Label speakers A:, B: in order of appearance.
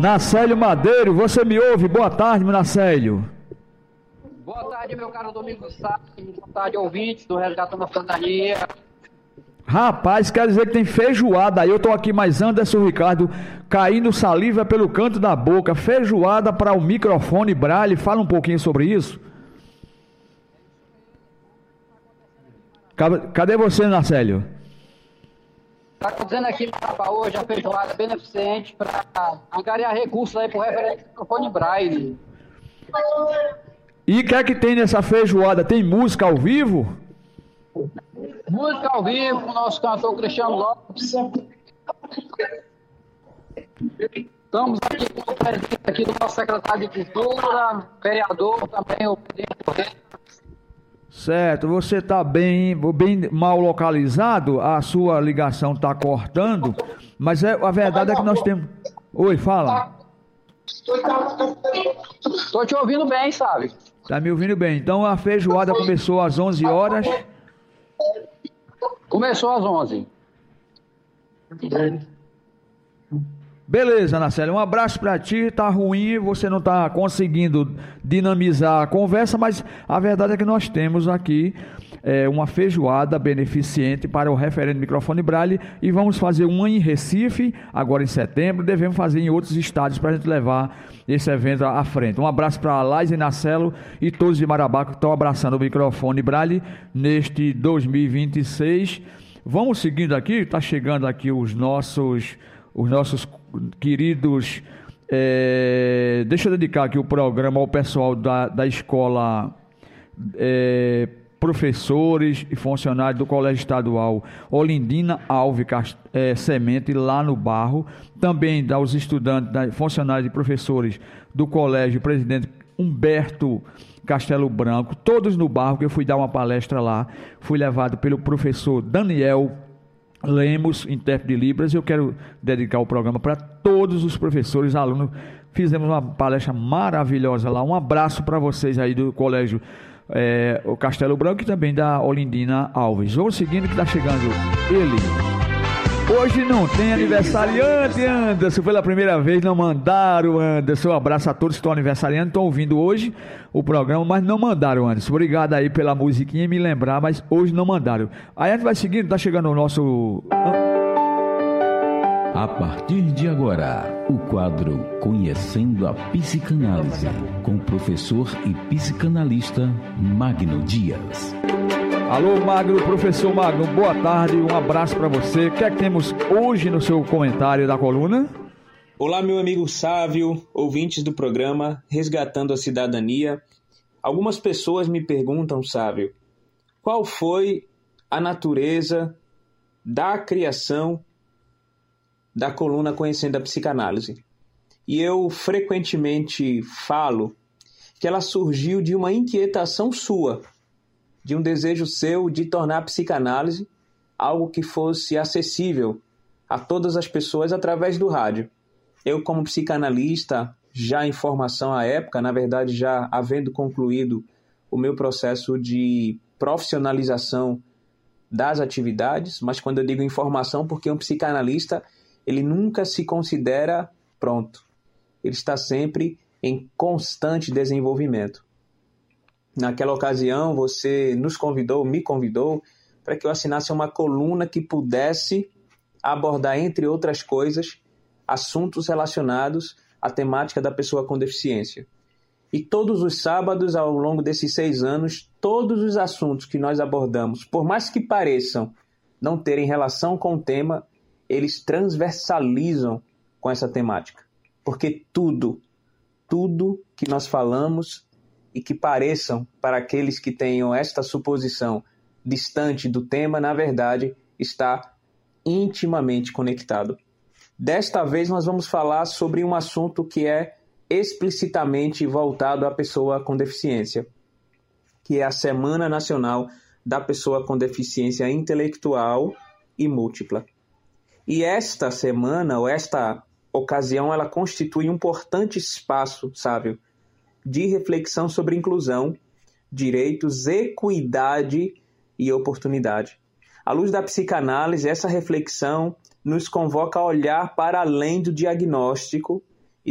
A: Nacélio Madeiro, você me ouve? Boa tarde, Nacélio.
B: Boa tarde, meu caro Domingos Sá. Boa tarde, ouvintes do Resgatando a Cidadania.
A: Rapaz, quer dizer que tem feijoada aí. Eu tô aqui mais Anderson Ricardo, caindo saliva pelo canto da boca. Feijoada para o microfone Braille. Fala um pouquinho sobre isso. Cadê você, Nacélio?
B: Está acontecendo aqui no Capa hoje a feijoada beneficente para angariar recursos aí para o referente microfone Braille.
A: E o que é que tem nessa feijoada? Tem música ao vivo?
B: Música ao vivo com o nosso cantor Cristiano Lopes. Estamos aqui com o presidente aqui do nosso secretário de Cultura, vereador também, o presidente.
A: Certo, você está bem mal localizado, a sua ligação está cortando, mas a verdade é que nós temos... Oi, fala.
B: Estou te ouvindo bem, sabe?
A: Tá me ouvindo bem. Então a feijoada começou às 11 horas.
B: Começou às 11.
A: Beleza, Nacélio, um abraço pra ti. Tá ruim, você não tá conseguindo dinamizar a conversa, mas a verdade é que nós temos aqui uma feijoada beneficente para o referendo microfone Braille e vamos fazer uma em Recife, agora em setembro, devemos fazer em outros estados para a gente levar esse evento à frente. Um abraço para a Laís e Nacelo e todos de Marabá que estão abraçando o microfone Braille neste 2026. Vamos seguindo aqui, tá chegando aqui os nossos queridos, deixa eu dedicar aqui o programa ao pessoal da escola, professores e funcionários do Colégio Estadual Olindina Alves Semente, lá no Barro, também aos estudantes, funcionários e professores do Colégio Presidente Humberto Castelo Branco, todos no Barro, que eu fui dar uma palestra lá, fui levado pelo professor Daniel Lemos, intérprete de Libras. Eu quero dedicar o programa para todos os professores, alunos. Fizemos uma palestra maravilhosa lá. Um abraço para vocês aí do Colégio o Castelo Branco e também da Olindina Alves. Vamos seguindo que está chegando ele. Hoje não tem aniversariante, Anderson. Pela primeira vez não mandaram, Anderson. Um abraço a todos que estão aniversariando. Estão ouvindo hoje o programa, mas não mandaram, Anderson. Obrigado aí pela musiquinha e me lembrar, mas hoje não mandaram. Aí a gente vai seguindo, tá chegando o nosso...
C: A partir de agora, o quadro Conhecendo a Psicanálise, com o professor e psicanalista Magno Dias.
A: Alô, Magno, professor Magno, boa tarde, um abraço para você. O que é que temos hoje no seu comentário da coluna?
D: Olá, meu amigo Sávio, ouvintes do programa Resgatando a Cidadania. Algumas pessoas me perguntam, Sávio, qual foi a natureza da criação da coluna Conhecendo a Psicanálise? E eu frequentemente falo que ela surgiu de uma inquietação sua, de um desejo seu de tornar a psicanálise algo que fosse acessível a todas as pessoas através do rádio. Eu, como psicanalista, já em formação à época, na verdade já havendo concluído o meu processo de profissionalização das atividades, mas quando eu digo informação, porque um psicanalista, ele nunca se considera pronto. Ele está sempre em constante desenvolvimento. Naquela ocasião, você me convidou, para que eu assinasse uma coluna que pudesse abordar, entre outras coisas, assuntos relacionados à temática da pessoa com deficiência. E todos os sábados, ao longo desses 6 anos, todos os assuntos que nós abordamos, por mais que pareçam não terem relação com o tema, eles transversalizam com essa temática. Porque tudo que nós falamos e que pareçam, para aqueles que tenham esta suposição distante do tema, na verdade, está intimamente conectado. Desta vez nós vamos falar sobre um assunto que é explicitamente voltado à pessoa com deficiência, que é a Semana Nacional da Pessoa com Deficiência Intelectual e Múltipla. E esta semana, ou esta ocasião, ela constitui um importante espaço, Sávio, de reflexão sobre inclusão, direitos, equidade e oportunidade. À luz da psicanálise, essa reflexão nos convoca a olhar para além do diagnóstico